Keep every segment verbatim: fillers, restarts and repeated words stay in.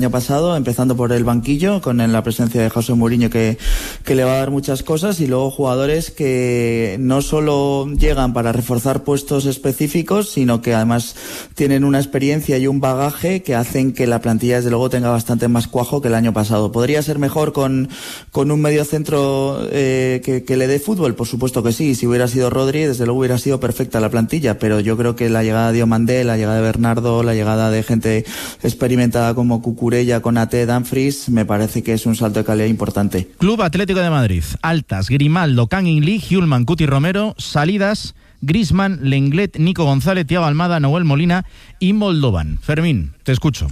año pasado, empezando por el banquillo, con la presencia de José Mourinho que, que le va a dar muchas cosas, y luego jugadores que no solo llegan para reforzar puestos específicos, sino que además tienen una experiencia y un bagaje que hacen que la plantilla desde luego tenga bastante más cuajo que el año pasado. ¿Podría ser mejor con, con un mediocentro eh, que, que le dé fútbol? Por supuesto que sí. Si hubiera sido Rodri, desde luego hubiera sido perfecta la plantilla, pero yo creo que la llegada de Diomandé, la llegada de Bernardo, la llegada de gente experimentada como Cucurella, Konaté, Dumfries, me parece que es un salto de calidad importante. Club Atlético de Madrid, altas: Grimaldo, Kangin Lee, Hjulmand, Cuti Romero. Salidas: Griezmann, Lenglet, Nico González, Thiago Almada, Nahuel Molina y Moldovan. Fermín, te escucho.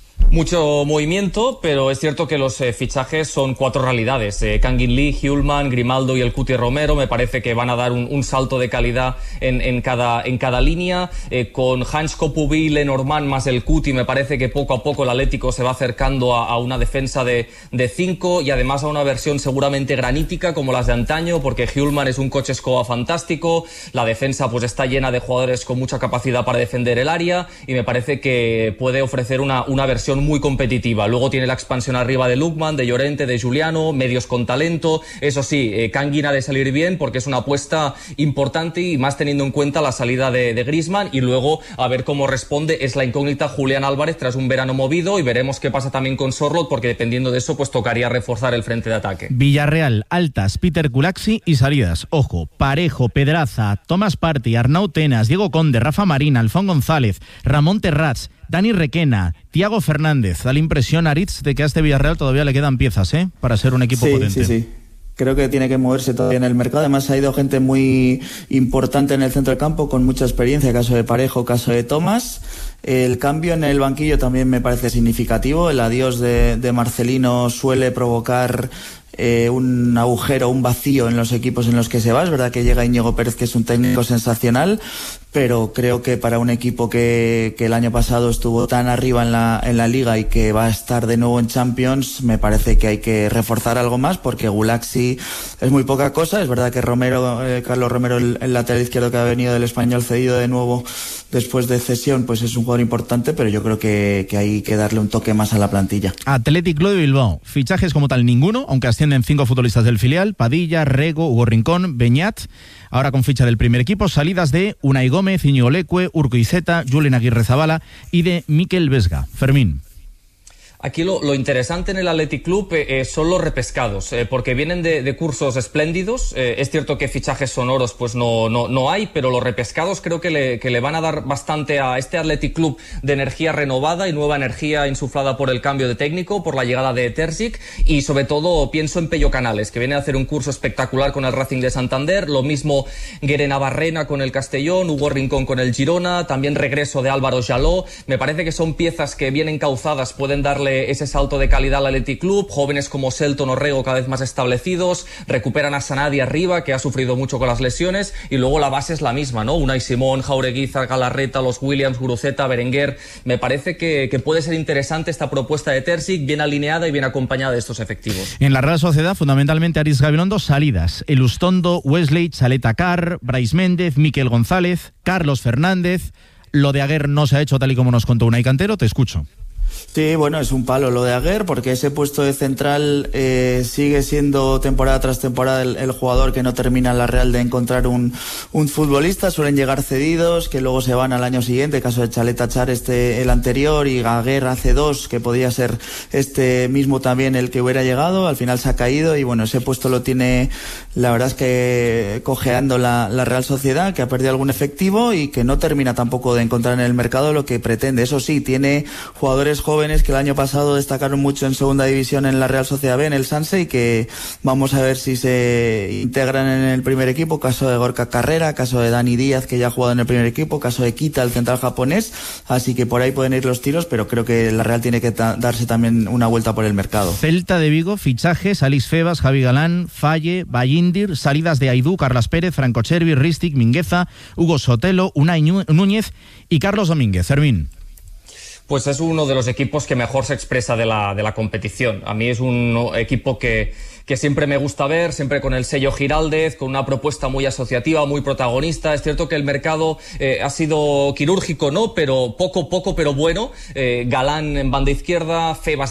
Mucho movimiento, pero es cierto que los eh, fichajes son cuatro realidades. Eh, Kangin Lee, Hjulmand, Grimaldo y el Cuti Romero me parece que van a dar un, un salto de calidad en, en, cada, en cada línea. Eh, con Hans Kopubi, Lenormand más el Cuti, me parece que poco a poco el Atlético se va acercando a, a una defensa de, de cinco, y además a una versión seguramente granítica como las de antaño, porque Hjulmand es un coche escoba fantástico, la defensa pues está llena de jugadores con mucha capacidad para defender el área, y me parece que puede ofrecer una, una versión muy competitiva. Luego tiene la expansión arriba de Lookman, de Llorente, de Giuliano, medios con talento. Eso sí, eh, Kangin ha de salir bien porque es una apuesta importante, y más teniendo en cuenta la salida de, de Griezmann, y luego a ver cómo responde. Es la incógnita Julián Álvarez tras un verano movido, y veremos qué pasa también con Sorloth, porque dependiendo de eso pues tocaría reforzar el frente de ataque. Villarreal, altas: Peter Culaxi, y salidas: ojo, Parejo, Pedraza, Tomás Partey, Arnau Tenas, Diego Conde, Rafa Marín, Alfón González, Ramón Terrats, Dani Requena, Thiago Fernández. Da la impresión, Aritz, de que a este Villarreal todavía le quedan piezas, ¿eh?, para ser un equipo sí, potente. Sí, sí. Creo que tiene que moverse todavía en el mercado. Además ha ido gente muy importante en el centro del campo con mucha experiencia, caso de Parejo, caso de Tomás. El cambio en el banquillo también me parece significativo. El adiós de, de Marcelino suele provocar eh, un agujero, un vacío en los equipos en los que se va. Es verdad que llega Íñigo Pérez, que es un técnico sensacional, pero creo que para un equipo que, que el año pasado estuvo tan arriba en la, en la Liga y que va a estar de nuevo en Champions, me parece que hay que reforzar algo más, porque Gulaxi es muy poca cosa. Es verdad que Romero, eh, Carlos Romero, el, el lateral izquierdo que ha venido del Español cedido de nuevo después de cesión, pues es un jugador importante, pero yo creo que, que hay que darle un toque más a la plantilla. Athletic Club de Bilbao, fichajes como tal ninguno, aunque ascienden cinco futbolistas del filial: Padilla, Rego, Hugo Rincón, Beñat. Ahora con ficha del primer equipo, salidas de Unai Gómez, Íñigo Leque, Urco Iceta, Julen Aguirre Zabala y de Mikel Vesga. Fermín. Aquí lo, lo interesante en el Athletic Club eh, son los repescados, eh, porque vienen de, de cursos espléndidos. Eh, es cierto que fichajes sonoros pues no, no, no hay, pero los repescados creo que le, que le van a dar bastante a este Athletic Club de energía renovada y nueva energía insuflada por el cambio de técnico, por la llegada de Terzic, y sobre todo pienso en Pello Canales, que viene a hacer un curso espectacular con el Racing de Santander. Lo mismo Guerena Barrena con el Castellón, Hugo Rincón con el Girona, también regreso de Álvaro Jaló. Me parece que son piezas que bien encauzadas pueden darle ese salto de calidad al Athletic Club. Jóvenes como Selton o Rego cada vez más establecidos, recuperan a Sanadi arriba, que ha sufrido mucho con las lesiones, y luego la base es la misma, ¿no? Unai Simón, Jaureguiza, Galarreta, los Williams, Guruceta, Berenguer. Me parece que, que puede ser interesante esta propuesta de Terzic, bien alineada y bien acompañada de estos efectivos. En la Real Sociedad, fundamentalmente Aritz Gabilondo, salidas: Elustondo, Wesley, Chaleta Carr, Brais Méndez, Miquel González, Carlos Fernández. Lo de Aguer no se ha hecho tal y como nos contó Unai Cantero. Te escucho. Sí, bueno, es un palo lo de Aguer, porque ese puesto de central eh, sigue siendo temporada tras temporada el, el jugador que no termina en la Real de encontrar un, un futbolista. Suelen llegar cedidos que luego se van al año siguiente, caso de Chaleta Char este el anterior, y Aguer hace dos, que podía ser este mismo también el que hubiera llegado. Al final se ha caído, y bueno, ese puesto lo tiene, la verdad es que cojeando la, la Real Sociedad, que ha perdido algún efectivo y que no termina tampoco de encontrar en el mercado lo que pretende. Eso sí, tiene jugadores jóvenes que el año pasado destacaron mucho en segunda división en la Real Sociedad B, en el Sanse, y que vamos a ver si se integran en el primer equipo. Caso de Gorka Carrera, caso de Dani Díaz, que ya ha jugado en el primer equipo, caso de Kita, el central japonés. Así que por ahí pueden ir los tiros, pero creo que la Real tiene que ta- darse también una vuelta por el mercado. Celta de Vigo, fichajes: Alex Febas, Javi Galán, Falle, Bayindir. Salidas de Aidú, Carlas Pérez, Franco Chervi, Ristic, Mingueza, Hugo Sotelo, Unai Núñez y Carlos Domínguez. Fermín. pues es uno de los equipos que mejor se expresa de la, de la competición. A mí es un equipo que, que siempre me gusta ver, siempre con el sello Giraldez, con una propuesta muy asociativa, muy protagonista. Es cierto que el mercado eh, ha sido quirúrgico, ¿no? Pero poco, poco, pero bueno. Eh, Galán en banda izquierda, Febas